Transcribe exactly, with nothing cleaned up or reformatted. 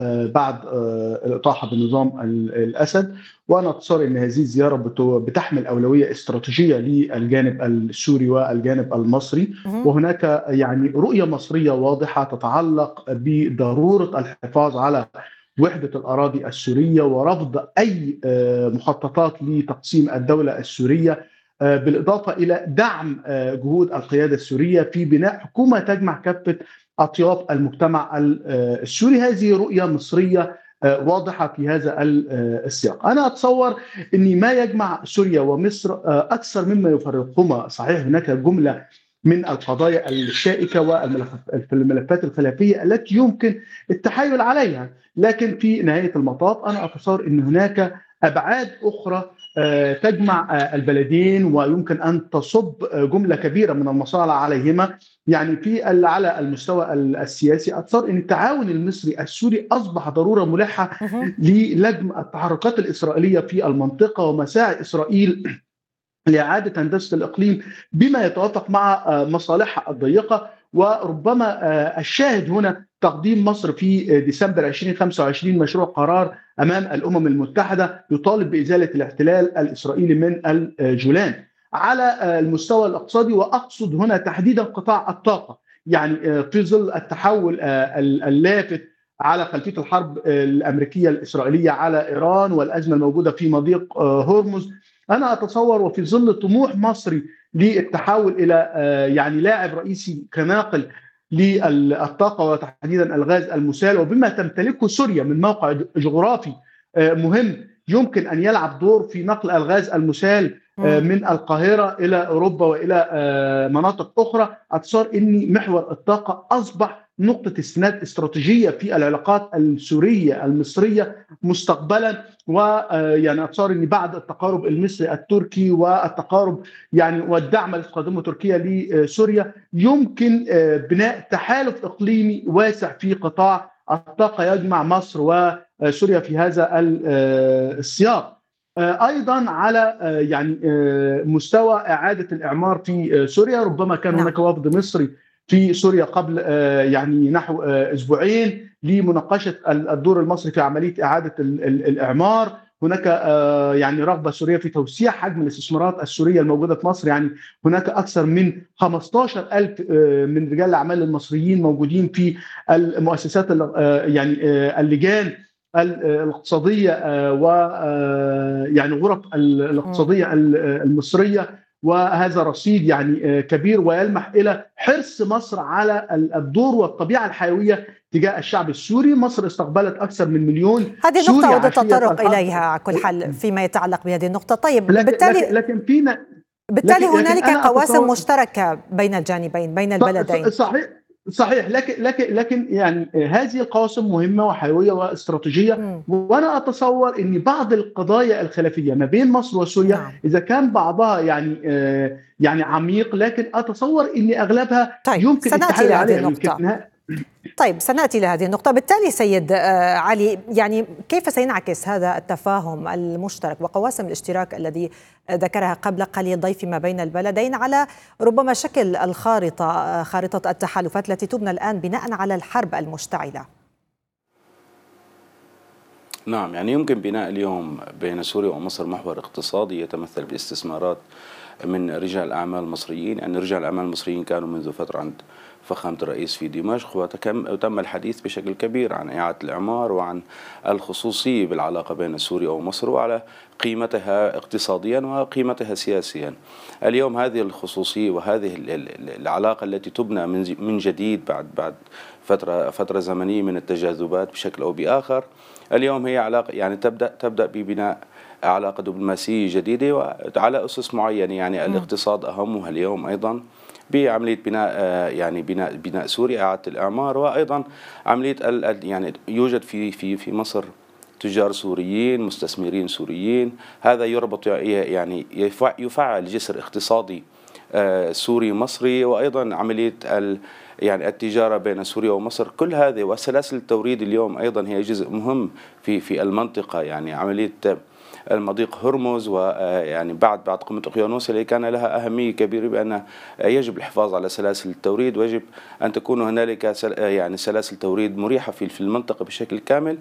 بعد الإطاحة بنظام الأسد. وأنا أتصور أن هذه الزيارة بتحمل أولوية استراتيجية للجانب السوري والجانب المصري، وهناك يعني رؤية مصرية واضحة تتعلق بضرورة الحفاظ على وحدة الأراضي السورية ورفض أي مخططات لتقسيم الدولة السورية، بالإضافة إلى دعم جهود القيادة السورية في بناء حكومة تجمع كافة أطياف المجتمع السوري. هذه رؤية مصرية واضحة في هذا السياق. أنا أتصور أن ما يجمع سوريا ومصر أكثر مما يفرقهما. صحيح هناك جملة من القضايا الشائكة والملفات الخلافية التي يمكن التحايل عليها، لكن في نهاية المطاف أنا أتصور أن هناك أبعاد أخرى تجمع البلدين ويمكن أن تصب جملة كبيرة من المصالح عليهما. يعني في على المستوى السياسي أتصور أن التعاون المصري السوري أصبح ضرورة ملحة للجم التحركات الإسرائيلية في المنطقة ومساعي إسرائيل لإعادة هندسة الإقليم بما يتوافق مع مصالحها الضيقة. وربما الشاهد هنا تقديم مصر في ديسمبر ألفين وخمسة وعشرين مشروع قرار أمام الأمم المتحدة يطالب بإزالة الاحتلال الإسرائيلي من الجولان. على المستوى الاقتصادي، وأقصد هنا تحديدا قطاع الطاقة، يعني في ظل التحول اللافت على خلفية الحرب الأمريكية الإسرائيلية على إيران والأزمة الموجودة في مضيق هرمز، أنا أتصور وفي ظل طموح مصري للتحول إلى يعني لاعب رئيسي كناقل للطاقة وتحديدا الغاز المسال، وبما تمتلكه سوريا من موقع جغرافي مهم يمكن أن يلعب دور في نقل الغاز المسال من القاهرة إلى أوروبا وإلى مناطق أخرى. أتصور أن محور الطاقة أصبح نقطة استناد استراتيجية في العلاقات السورية المصرية مستقبلا. ويعني أتصور أن بعد التقارب المصري التركي والتقارب يعني والدعم الذي تقدمه تركيا لسوريا يمكن بناء تحالف إقليمي واسع في قطاع الطاقة يجمع مصر وسوريا في هذا السياق. أيضا على يعني مستوى إعادة الإعمار في سوريا، ربما كان هناك وفد مصري في سوريا قبل يعني نحو أسبوعين لمناقشة الدور المصري في عملية إعادة الإعمار. هناك يعني رغبة سورية في توسيع حجم الاستثمارات السورية الموجودة في مصر. يعني هناك أكثر من خمسة عشر ألف من رجال الأعمال المصريين موجودين في المؤسسات يعني اللجان الاقتصادية ويعني غرف الاقتصادية المصرية، وهذا رصيد يعني كبير ويلمح إلى حرص مصر على الدور والطبيعة الحيوية تجاه الشعب السوري. مصر استقبلت أكثر من مليون هذه سوري النقطة أود التطرق إليها على كل حال فيما يتعلق بهذه النقطة. طيب لكن بالتالي لكن, لكن فينا بالتالي لكن هنالك لكن قواسم مشتركة بين الجانبين بين البلدين. صحيح صحيح لكن لكن لكن يعني هذه القواسم مهمه وحيويه واستراتيجيه. م. وانا اتصور ان بعض القضايا الخلافيه ما بين مصر وسوريا نعم. اذا كان بعضها يعني آه يعني عميق، لكن اتصور ان اغلبها طيب يمكن التحايل عليها. طيب سنأتي لهذه النقطة. بالتالي سيد علي، يعني كيف سينعكس هذا التفاهم المشترك وقواسم الاشتراك الذي ذكرها قبل قليل ضيفي ما بين البلدين على ربما شكل الخارطة خارطة التحالفات التي تبنى الآن بناء على الحرب المشتعلة؟ نعم، يعني يمكن بناء اليوم بين سوريا ومصر محور اقتصادي يتمثل باستثمارات من رجال أعمال مصريين. يعني رجال الأعمال المصريين كانوا منذ فترة عند فخامة الرئيس في دمشق، وتم الحديث بشكل كبير عن إعادة الإعمار وعن الخصوصية بالعلاقة بين سوريا ومصر وعلى قيمتها اقتصاديا وقيمتها سياسيا. اليوم هذه الخصوصية وهذه العلاقة التي تبنى من جديد بعد بعد فترة فترة زمنية من التجاذبات بشكل أو بآخر، اليوم هي علاقة يعني تبدأ تبدأ ببناء علاقة دبلوماسية جديدة وعلى أسس معينة. يعني الاقتصاد أهمها اليوم أيضا بعملية بناء يعني بناء بناء سوريا إعادة الإعمار، وأيضا عملية يعني يوجد في في في مصر تجار سوريين مستثمرين سوريين. هذا يربط يعني يفعل جسر اقتصادي سوري مصري، وأيضا عملية يعني التجارة بين سوريا ومصر، كل هذه وسلاسل التوريد اليوم أيضا هي جزء مهم في في المنطقة. يعني عملية المضيق هرمز ويعني بعد بعد قمة أقيانوس اللي كان لها أهمية كبيرة بأن يجب الحفاظ على سلاسل التوريد، ويجب أن تكون هنالك يعني سلاسل توريد مريحة في المنطقة بشكل كامل.